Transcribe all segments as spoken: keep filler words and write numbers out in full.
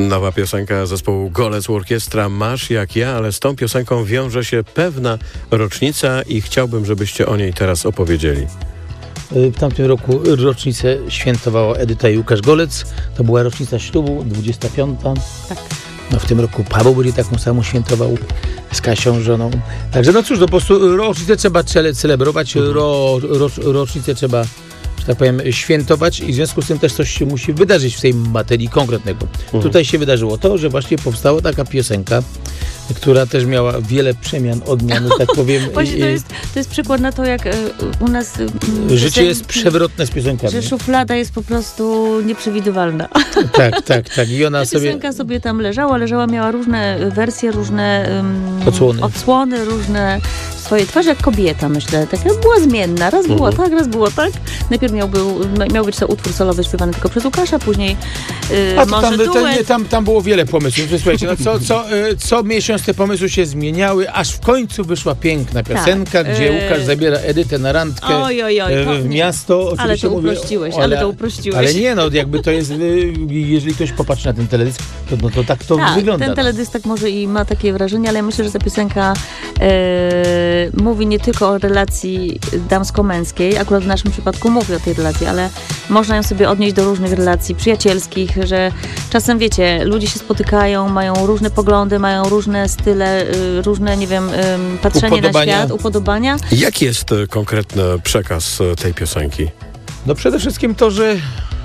Nowa piosenka zespołu Golec Orkiestra Masz jak ja, ale z tą piosenką wiąże się pewna rocznica i chciałbym, żebyście o niej teraz opowiedzieli. W tamtym roku rocznicę świętowała Edyta i Łukasz Golec. To była rocznica ślubu, dwudziesta piąta. Tak. No w tym roku Paweł będzie taką samą świętował z Kasią, żoną. Także no cóż, no po prostu rocznicę trzeba cele, celebrować, ro, ro, rocznicę trzeba, że tak powiem, świętować i w związku z tym też coś się musi wydarzyć w tej materii konkretnego. Mhm. Tutaj się wydarzyło to, że właśnie powstała taka piosenka, która też miała wiele przemian, odmian, tak powiem. Właśnie to jest, to jest przykład na to, jak u nas życie jest przewrotne z piosenkami. Że szuflada jest po prostu nieprzewidywalna. Tak, tak, tak. I ona Ta sobie... piosenka sobie tam leżała, leżała, miała różne wersje, różne um, odsłony. odsłony, różne swoje twarze, jak kobieta, myślę. Taka była zmienna. Raz było mhm. tak, raz było tak. Najpierw miał, był, miał być to utwór solowy śpiewany tylko przez Łukasza, później yy, A, może tam, duet. Ten, tam, tam było wiele pomysłów. Słuchajcie, no co, co, co miesiąc te pomysły się zmieniały, aż w końcu wyszła piękna piosenka, tak. gdzie yy... Łukasz zabiera Edytę na randkę oj, oj, oj, w miasto. Oczywiście ale to mówię, uprościłeś, ale, ale to uprościłeś. Ale nie, no jakby to jest, jeżeli ktoś popatrzy na ten teledysk, to, no, to tak to tak, wygląda. Ten teledysk tak może i ma takie wrażenie, ale ja myślę, że ta piosenka e, mówi nie tylko o relacji damsko-męskiej, akurat w naszym przypadku mówi o tej relacji, ale można ją sobie odnieść do różnych relacji przyjacielskich, że czasem, wiecie, ludzie się spotykają, mają różne poglądy, mają różne style, różne, nie wiem, patrzenie na świat, upodobania. Jaki jest konkretny przekaz tej piosenki? No przede wszystkim to, że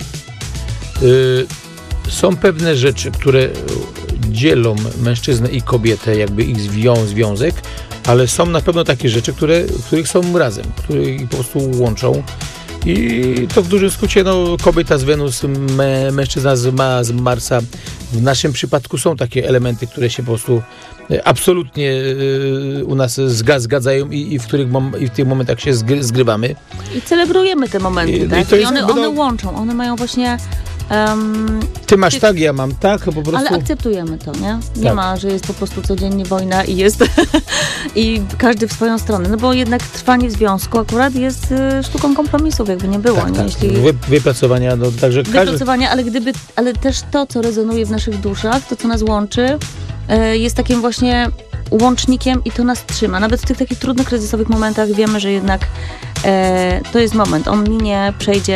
y, są pewne rzeczy, które dzielą mężczyznę i kobietę, jakby ich zwią, związek, ale są na pewno takie rzeczy, które, których są razem, które ich po prostu łączą. I to w dużym skrócie, no, kobieta z Wenus, me, mężczyzna z, ma, z Marsa. W naszym przypadku są takie elementy, które się po prostu absolutnie y, u nas zga, zgadzają i, i, w których mom, i w tych momentach się zgry, zgrywamy. I celebrujemy te momenty, I, tak? I, to jest I one, jakby, one no, łączą, one mają właśnie... Um, Ty masz ty, tak, ja mam tak, po prostu... Ale akceptujemy to, nie? Nie tak. ma, że jest po prostu codziennie wojna i jest i każdy w swoją stronę, no bo jednak trwanie w związku akurat jest y, sztuką kompromisów, jakby nie było, tak, nie? Tak. Jeśli... Wy, wypracowania, no także każdy... Wypracowania, ale gdyby, ale też to, co rezonuje w naszych duszach, to, co nas łączy, y, jest takim właśnie łącznikiem i to nas trzyma. Nawet w tych takich trudnych, kryzysowych momentach wiemy, że jednak e, to jest moment, on minie, przejdzie,